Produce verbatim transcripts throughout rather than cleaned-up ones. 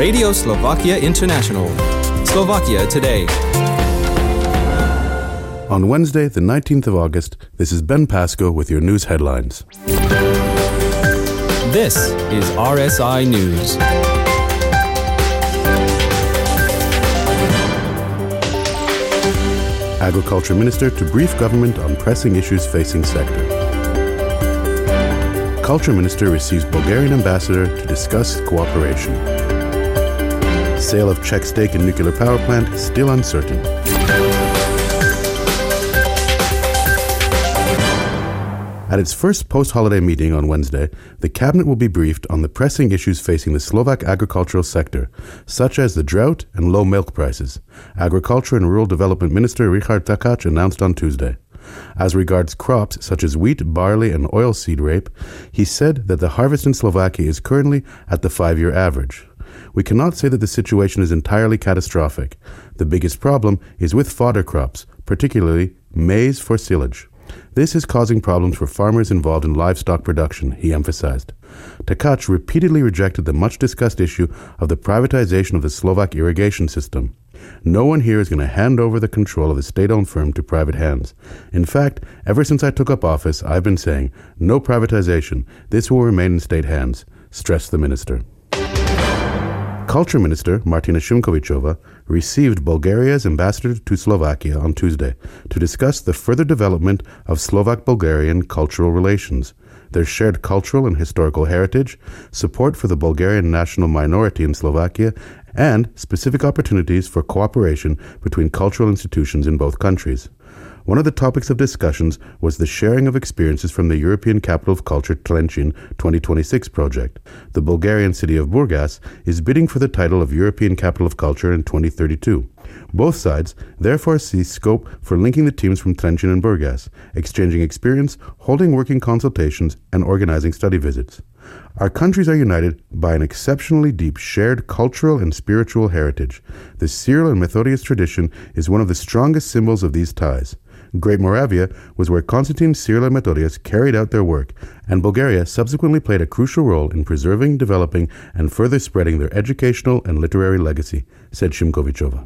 Radio Slovakia International. Slovakia Today. On Wednesday, the nineteenth of August, this is Ben Pasco with your news headlines. This is R S I News. Agriculture Minister to brief government on pressing issues facing sector. Culture Minister receives Bulgarian ambassador to discuss cooperation. Sale of Czech stake in nuclear power plant still uncertain. At its first post-holiday meeting on Wednesday, the cabinet will be briefed on the pressing issues facing the Slovak agricultural sector, such as the drought and low milk prices, Agriculture and Rural Development Minister Richard Takács announced on Tuesday. As regards crops such as wheat, barley, and oilseed rape, he said that the harvest in Slovakia is currently at the five-year average. We cannot say that the situation is entirely catastrophic. The biggest problem is with fodder crops, particularly maize for silage. This is causing problems for farmers involved in livestock production, he emphasized. Takács repeatedly rejected the much-discussed issue of the privatization of the Slovak irrigation system. No one here is going to hand over the control of the state-owned firm to private hands. In fact, ever since I took up office, I've been saying, no privatization, this will remain in state hands, stressed the minister. Culture Minister Martina Šimkovičová received Bulgaria's ambassador to Slovakia on Tuesday to discuss the further development of Slovak-Bulgarian cultural relations, their shared cultural and historical heritage, support for the Bulgarian national minority in Slovakia, and specific opportunities for cooperation between cultural institutions in both countries. One of the topics of discussions was the sharing of experiences from the European Capital of Culture Trenčín twenty twenty-six project. The Bulgarian city of Burgas is bidding for the title of European Capital of Culture in twenty thirty-two. Both sides therefore see scope for linking the teams from Trenčín and Burgas, exchanging experience, holding working consultations, and organizing study visits. Our countries are united by an exceptionally deep shared cultural and spiritual heritage. The Cyril and Methodius tradition is one of the strongest symbols of these ties. Great Moravia was where Constantine, Cyril, and Methodius carried out their work, and Bulgaria subsequently played a crucial role in preserving, developing, and further spreading their educational and literary legacy, said Šimkovičová.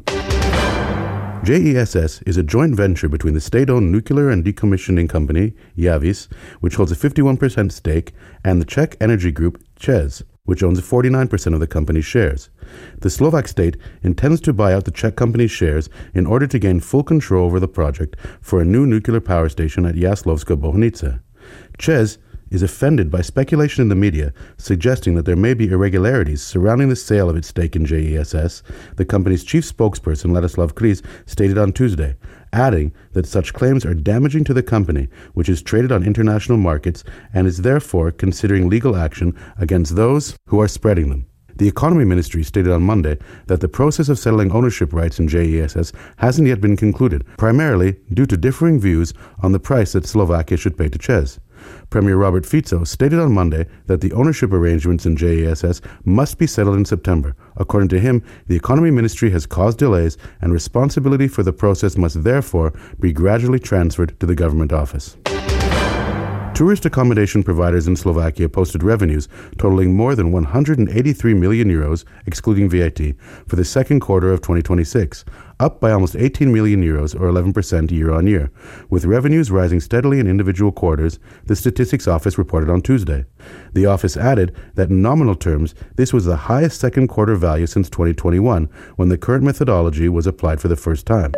J E S S is a joint venture between the state-owned nuclear and decommissioning company, Javis, which holds a fifty-one percent stake, and the Czech energy group, ČEZ, which owns forty-nine percent of the company's shares. The Slovak state intends to buy out the Czech company's shares in order to gain full control over the project for a new nuclear power station at Jaslovská Bohunice. ČEZ is offended by speculation in the media suggesting that there may be irregularities surrounding the sale of its stake in J E S S, the company's chief spokesperson Ladislav Kris stated on Tuesday, adding that such claims are damaging to the company, which is traded on international markets and is therefore considering legal action against those who are spreading them. The Economy Ministry stated on Monday that the process of settling ownership rights in J E S S hasn't yet been concluded, primarily due to differing views on the price that Slovakia should pay to ČEZ. Premier Robert Fico stated on Monday that the ownership arrangements in J E S S must be settled in September. According to him, the Economy Ministry has caused delays and responsibility for the process must therefore be gradually transferred to the government office. Tourist accommodation providers in Slovakia posted revenues totaling more than one hundred eighty-three million euros, excluding V A T, for the second quarter of twenty twenty-six, up by almost eighteen million euros or eleven percent year-on-year, with revenues rising steadily in individual quarters, the Statistics Office reported on Tuesday. The office added that in nominal terms, this was the highest second quarter value since twenty twenty-one, when the current methodology was applied for the first time.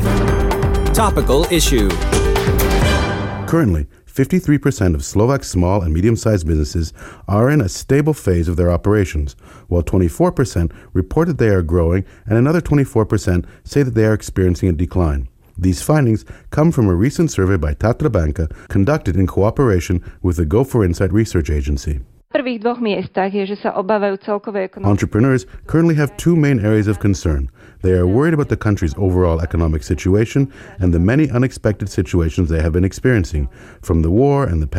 Topical issue. Currently, fifty-three percent of Slovak small and medium-sized businesses are in a stable phase of their operations, while twenty-four percent report that they are growing and another twenty-four percent say that they are experiencing a decline. These findings come from a recent survey by Tatra Banka conducted in cooperation with the Go for Insight research agency. Entrepreneurs currently have two main areas of concern. They are worried about the country's overall economic situation and the many unexpected situations they have been experiencing, from the war and the pandemic